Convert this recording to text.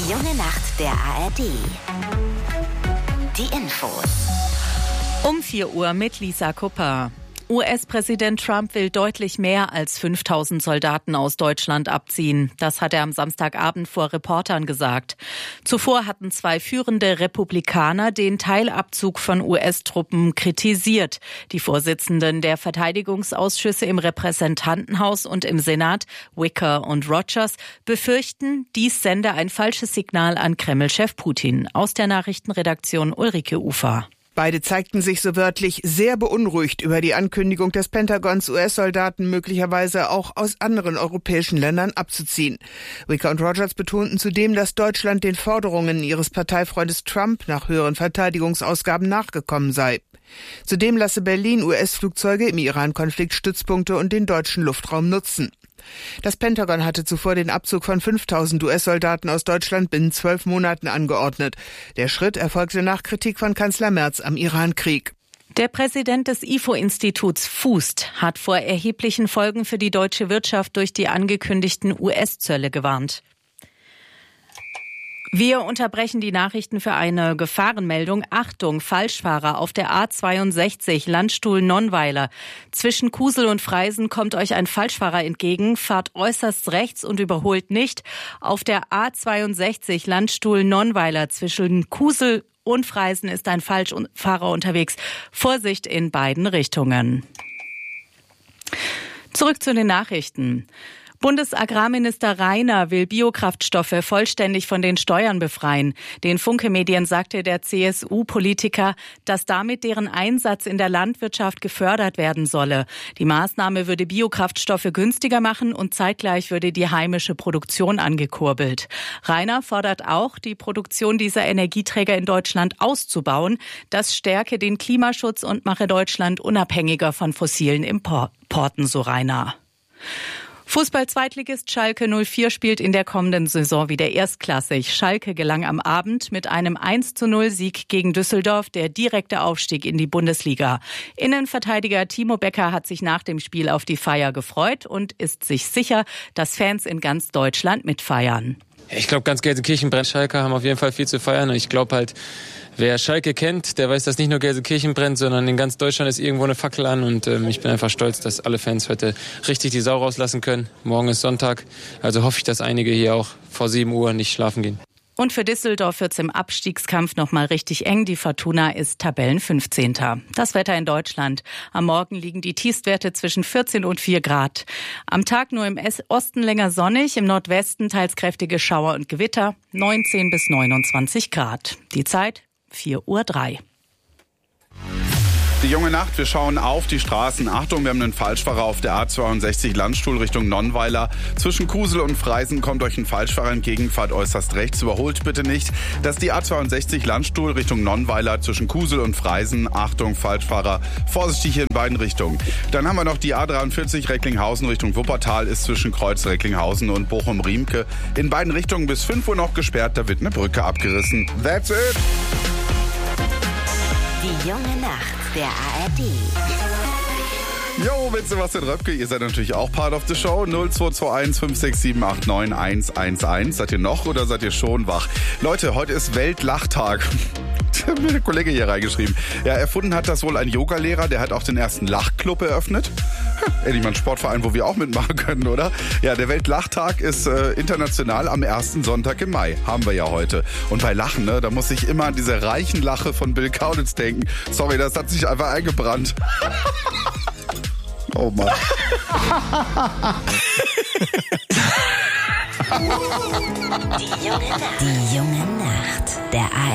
Die junge Nacht der ARD. Die Infos. Um 4 Uhr mit Lisa Kupper. US-Präsident Trump will deutlich mehr als 5.000 Soldaten aus Deutschland abziehen. Das hat er am Samstagabend vor Reportern gesagt. Zuvor hatten 2 führende Republikaner den Teilabzug von US-Truppen kritisiert. Die Vorsitzenden der Verteidigungsausschüsse im Repräsentantenhaus und im Senat, Wicker und Rogers, befürchten, dies sende ein falsches Signal an Kreml-Chef Putin. Aus der Nachrichtenredaktion Ulrike Ufer. Beide zeigten sich so wörtlich sehr beunruhigt über die Ankündigung des Pentagons, US-Soldaten möglicherweise auch aus anderen europäischen Ländern abzuziehen. Wicker und Rogers betonten zudem, dass Deutschland den Forderungen ihres Parteifreundes Trump nach höheren Verteidigungsausgaben nachgekommen sei. Zudem lasse Berlin US-Flugzeuge im Iran-Konflikt Stützpunkte und den deutschen Luftraum nutzen. Das Pentagon hatte zuvor den Abzug von 5.000 US-Soldaten aus Deutschland binnen 12 Monaten angeordnet. Der Schritt erfolgte nach Kritik von Kanzler Merz am Iran-Krieg. Der Präsident des IFO-Instituts fußt, hat vor erheblichen Folgen für die deutsche Wirtschaft durch die angekündigten US-Zölle gewarnt. Wir unterbrechen die Nachrichten für eine Gefahrenmeldung. Achtung, Falschfahrer auf der A62 Landstuhl-Nonnweiler. Zwischen Kusel und Freisen kommt euch ein Falschfahrer entgegen. Fahrt äußerst rechts und überholt nicht. Auf der A62 Landstuhl-Nonnweiler zwischen Kusel und Freisen ist ein Falschfahrer unterwegs. Vorsicht in beiden Richtungen. Zurück zu den Nachrichten. Bundesagrarminister Rainer will Biokraftstoffe vollständig von den Steuern befreien. Den Funke-Medien sagte der CSU-Politiker, dass damit deren Einsatz in der Landwirtschaft gefördert werden solle. Die Maßnahme würde Biokraftstoffe günstiger machen und zeitgleich würde die heimische Produktion angekurbelt. Rainer fordert auch, die Produktion dieser Energieträger in Deutschland auszubauen. Das stärke den Klimaschutz und mache Deutschland unabhängiger von fossilen Importen, so Rainer. Fußball-Zweitligist Schalke 04 spielt in der kommenden Saison wieder erstklassig. Schalke gelang am Abend mit einem 1:0-Sieg gegen Düsseldorf der direkte Aufstieg in die Bundesliga. Innenverteidiger Timo Becker hat sich nach dem Spiel auf die Feier gefreut und ist sich sicher, dass Fans in ganz Deutschland mitfeiern. Ich glaube, ganz Gelsenkirchen brennt. Schalke haben auf jeden Fall viel zu feiern. Und ich glaube halt, wer Schalke kennt, der weiß, dass nicht nur Gelsenkirchen brennt, sondern in ganz Deutschland ist irgendwo eine Fackel an. Und ich bin einfach stolz, dass alle Fans heute richtig die Sau rauslassen können. Morgen ist Sonntag, also hoffe ich, dass einige hier auch vor 7 Uhr nicht schlafen gehen. Und für Düsseldorf wird's im Abstiegskampf nochmal richtig eng. Die Fortuna ist Tabellen-15. Das Wetter in Deutschland. Am Morgen liegen die Tiefstwerte zwischen 14 und 4 Grad. Am Tag nur im Osten länger sonnig, im Nordwesten teils kräftige Schauer und Gewitter, 19 bis 29 Grad. Die Zeit 4:03 Uhr. Die junge Nacht, wir schauen auf die Straßen. Achtung, wir haben einen Falschfahrer auf der A62 Landstuhl Richtung Nonnweiler. Zwischen Kusel und Freisen kommt euch ein Falschfahrer entgegen, fahrt äußerst rechts, überholt bitte nicht. Das ist die A62 Landstuhl Richtung Nonnweiler zwischen Kusel und Freisen. Achtung, Falschfahrer, vorsichtig hier in beiden Richtungen. Dann haben wir noch die A43 Recklinghausen Richtung Wuppertal, ist zwischen Kreuz Recklinghausen und Bochum-Riemke. In beiden Richtungen bis 5 Uhr noch gesperrt, da wird eine Brücke abgerissen. That's it! Die junge Nacht der ARD. Jo, mit Sebastian Röpke, ihr seid natürlich auch Part of the Show. 0221 567 89111. Seid ihr noch oder seid ihr schon wach? Leute, heute ist Weltlachtag. Hat mir der Kollege hier reingeschrieben. Ja, erfunden hat das wohl ein Yogalehrer, der hat auch den ersten Lachclub eröffnet. Endlich mal ein Sportverein, wo wir auch mitmachen können, oder? Ja, der Weltlachtag ist international am ersten Sonntag im Mai. Haben wir ja heute. Und bei Lachen, ne, da muss ich immer an diese reichen Lache von Bill Kaulitz denken. Sorry, das hat sich einfach eingebrannt. Oh Mann. Die junge Nacht der ARD.